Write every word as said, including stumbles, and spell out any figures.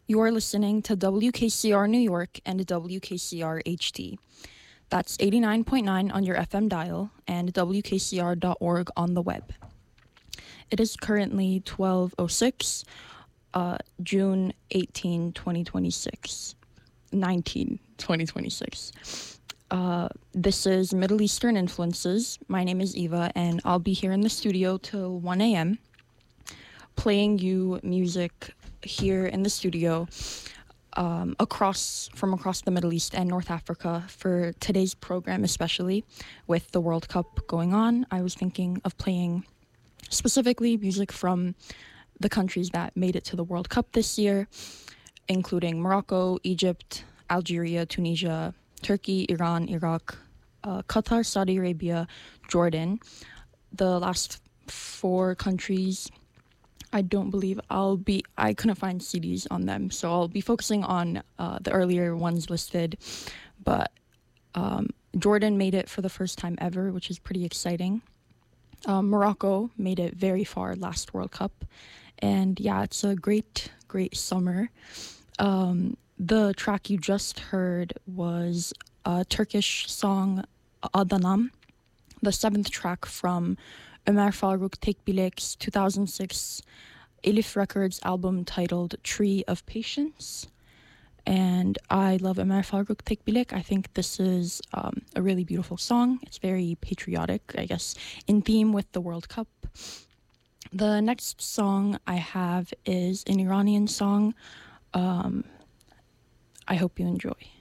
You are listening to W K C R New York and W K C R H D. That's eighty-nine point nine on your F M dial and W K C R dot org on the web. It is currently twelve oh six, uh, June eighteenth, twenty twenty-six. nineteenth, twenty twenty-six. Uh, this is Middle Eastern Influences. My name is Eva, and I'll be here in the studio till one a.m. playing you music here in the studio um, across from across the Middle East and North Africa for today's program, especially with the World Cup going on. I was thinking of playing specifically music from the countries that made it to the World Cup this year, including Morocco, Egypt, Algeria, Tunisia, Turkey, Iran, Iraq, uh, Qatar, Saudi Arabia, Jordan. The last four countries, I don't believe I'll be, I couldn't find C Ds on them, so I'll be focusing on uh, the earlier ones listed. But um, Jordan made it for the first time ever, which is pretty exciting. Um, Morocco made it very far last World Cup. And yeah, it's a great, great summer. Um, the track you just heard was a Turkish song, Adanam, the seventh track from Ömer Faruk Tekbilek's two thousand six Elif Records album titled Tree of Patience. And I love Ömer Faruk Tekbilek. I think this is um, a really beautiful song. It's very patriotic, I guess, in theme with the World Cup. The next song I have is an Iranian song. Um, I hope you enjoy.